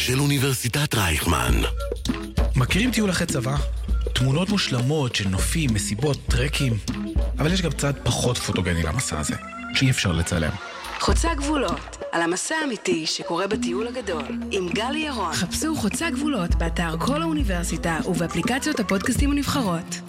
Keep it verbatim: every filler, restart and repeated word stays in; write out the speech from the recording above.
של אוניברסיטת רייכמן. מכירים טיול אחרי צבא? תמונות מושלמות של נופים, מסיבות, טרקים. אבל יש גם צד פחות פוטוגני למסע הזה, שאי אפשר לצלם. חוצה גבולות, על המסע האמיתי שקורה בטיול הגדול, עם גלי ירון. חפשו חוצה גבולות באתר כל האוניברסיטה ובאפליקציות הפודקאסטים הנבחרות.